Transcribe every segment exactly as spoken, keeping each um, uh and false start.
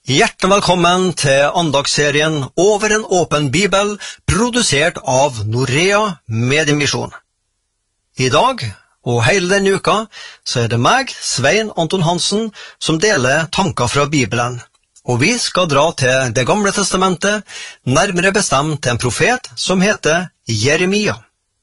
Hjertelig velkommen til andagsserien Over en åpen bibel, produsert av Norea Mediemisjon. I dag, og hele denne uka, så er det meg, Svein Anton Hansen, som deler tanker fra Bibelen. Og vi skal dra til Det gamle testamentet, nærmere bestemt til en profet som heter Jeremia.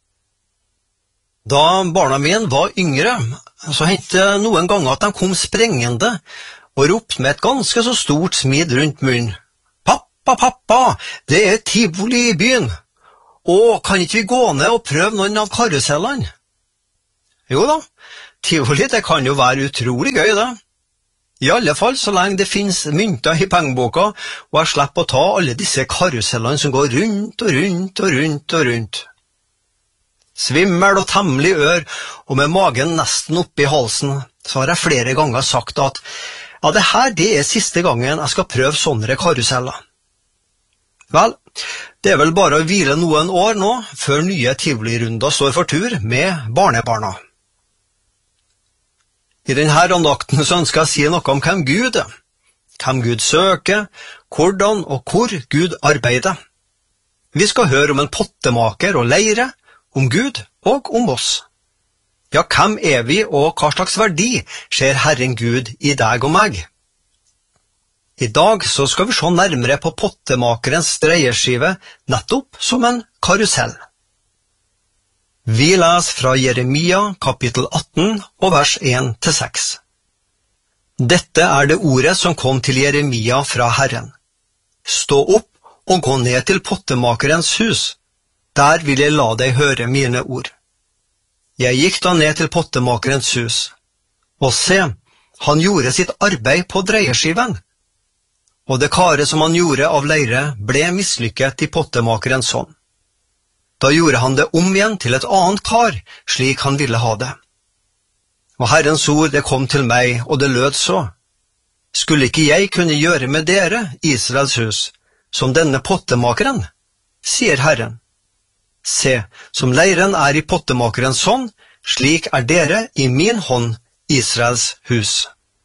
Da barna mine var yngre, så hendte det noen ganger at de kom sprengende, og ropte med et ganske så stort smid rundt munnen. «Pappa, pappa, det er tivoli i byen! Og kan ikke vi gå ned og prøve noen av karusellene?» Jo da, tivoli det kan jo være utrolig gøy det. I alle fall så lenge det finnes mynter i pengeboka, og jeg slipper å ta alle disse karusellene som går rundt og rundt og rundt og rundt. Svimmel og temmelig ør, og med magen nesten oppe i halsen, så har jeg flere ganger sagt at ja, det her det er siste gangen jeg skal prøve sånne karuseller. Vel, det er vel bare å hvile noen år nå, før nye tivolirunder står for tur med barnebarna. I denne andakten så ønsker jeg å si noe om hvem Gud er, hvem Gud søker, hvordan og hvor Gud arbeider. Vi skal høre om en pottemaker og leire, om Gud og om oss. Ja, hvem er vi, og hva slags verdi ser Herren Gud i deg og meg? I dag så skal vi se nærmere på pottemakerens dreieskive, nettopp som en karusell. Vi leser fra Jeremia kapittel atten og vers en til seks. Dette er det ordet som kom til Jeremia fra Herren. Stå opp og gå ned til pottemakerens hus. Der vil jeg la deg høre mine ord. Jeg gikk da ned til pottemakerens hus, og se, han gjorde sitt arbeid på dreieskiven. Og det karet som han gjorde av leire ble mislykket i pottemakerens hånd. Da gjorde han det om igjen til et annet kar, slik han ville ha det. Og Herrens ord det kom til meg, og det lød så. Skulle ikke jeg kunne gjøre med dere, Israels hus, som denne pottemakeren, sier Herren. Se, som leiren er i pottemakerens hånd, slik er dere i min hånd, Israels hus.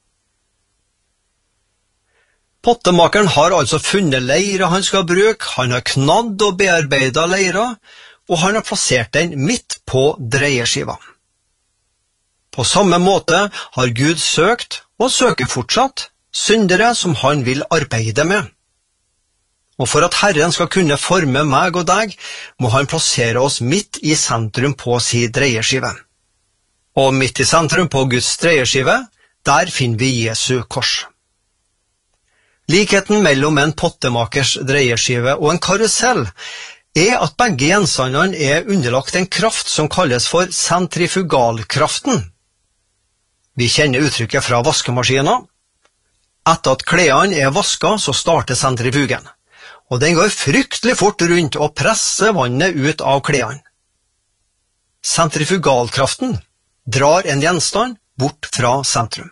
Pottemakeren har altså funnet leira han skal bruke, han har knadd og bearbeidet leira, og han har plassert den midt på dreieskiva. På samme måte har Gud søkt, og søker fortsatt, syndere som han vil arbeide med. Og for at Herren skal kunne forme meg og deg, må han plassere oss midt i sentrum på sin dreieskive. Og midt i sentrum på Guds dreieskive, der finner vi Jesu kors. Likheten mellom en pottemakers dreieskive og en karusell er at begge gjenstandene er underlagt en kraft som kalles for sentrifugalkraften. Vi kjenner uttrykket fra vaskemaskiner. Etter at klærne er vasket, så starter sentrifugen. Og den går fryktelig fort rundt og presser vannet ut av klærne. Sentrifugalkraften drar en gjenstand bort fra sentrum.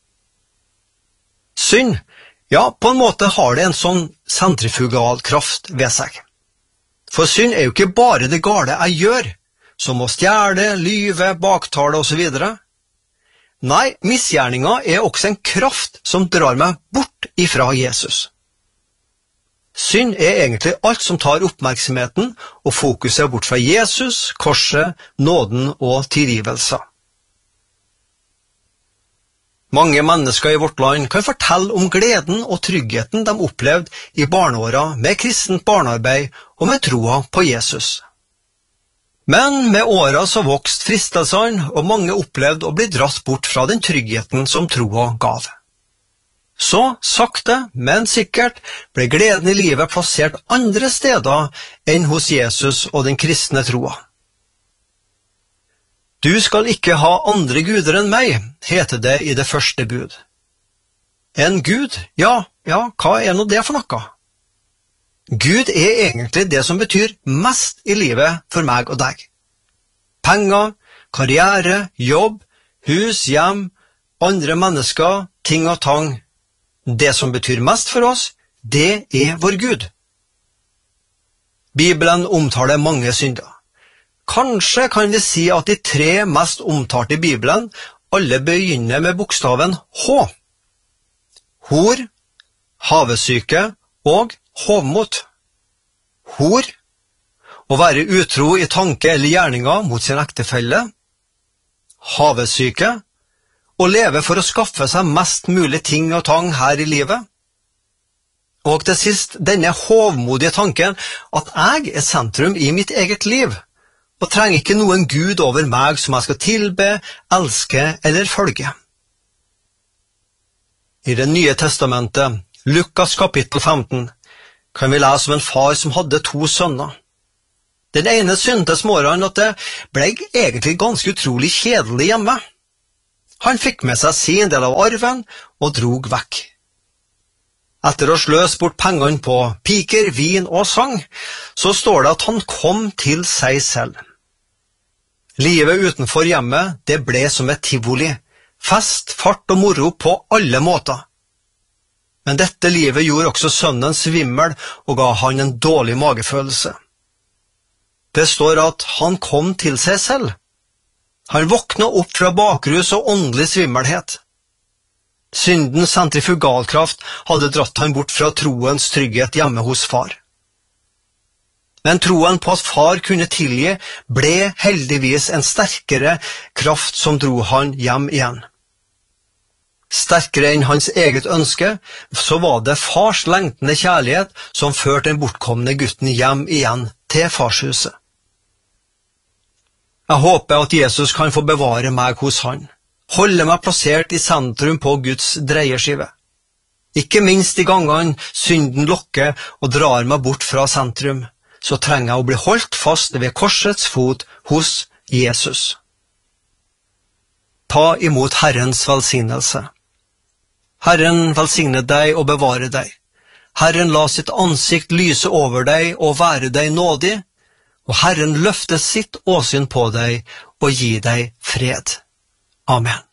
Synd, ja, på en måte har det en sånn sentrifugalkraft ved seg. For synd er jo ikke bare det gale jeg gjør, som å stjele, lyve, baktale og så videre. Nei, misgjerninga er også en kraft som drar meg bort ifra Jesus. Synd er egentlig alt som tar oppmerksomheten og fokuset bort fra Jesus, korset, nåden og tilgivelse. Mange mennesker i vårt land kan fortelle om gleden og tryggheten de opplevde i barneåra med kristent barnearbeid og med troa på Jesus. Men med åra så vokste fristelsene, og mange opplevde å bli dratt bort fra den tryggheten som troa gav. Så, sakte, men sikkert, ble gleden i livet plassert andre steder enn hos Jesus og den kristne troa. Du skal ikke ha andre guder enn meg, heter det i det første bud. En gud? Ja, ja, hva er nå det for noe? Gud er egentlig det som betyr mest i livet for meg og deg. Penger, karriere, jobb, hus, hjem, andre mennesker, ting og tang. Det som betyr mest for oss, det er vår Gud. Bibelen omtaler mange synder. Kanskje kan vi si at de tre mest omtalte i Bibelen alle begynner med bokstaven H. Hor, havesyke og hovmot. Hor, å være utro i tanke eller gjerninger mot sin ektefelle. Havesyke, å leve for å skaffe seg mest mulig ting og tang her i livet. Og til sist denne hovmodige tanken at jeg er sentrum i mitt eget liv, og trenger ikke noen Gud over meg som jeg skal tilbe, elske eller følge. I Det nye testamentet, Lukas kapittel femten, kan vi lese om en far som hadde to sønner. Den ene syntes morgenen at det ble egentlig ganske utrolig kjedelig hjemme. Han fikk med seg sin del av arven og drog vekk. Etter å sløse bort pengene på piker, vin og sang, så står det at han kom til seg selv. Livet utenfor hjemmet, det ble som et tivoli, fest, fart og moro på alle måter. Men dette livet gjorde også sønnen svimmel og ga han en dårlig magefølelse. Det står at han kom til seg selv. Han våkna opp fra bakrus og åndelig svimmelhet. Syndens sentrifugalkraft hadde dratt han bort fra troens trygghet hjemme hos far. Men troen på at far kunne tilgi ble heldigvis en sterkere kraft som dro han hjem igjen. Sterkere enn hans eget ønske, så var det fars lengtende kjærlighet som førte den bortkomne gutten hjem igjen til farshuset. Jeg håper at Jesus kan få bevare meg hos han, holde meg plassert i sentrum på Guds dreieskive. Ikke minst de gangene synden lokker og drar meg bort fra sentrum, så trenger jeg å bli holdt fast ved korsets fot hos Jesus. Ta imot Herrens velsignelse. Herren velsigne deg og bevare deg. Herren la sitt ansikt lyse over deg og være deg nådig, og Herren løfte sitt åsyn på deg og gi deg fred. Amen.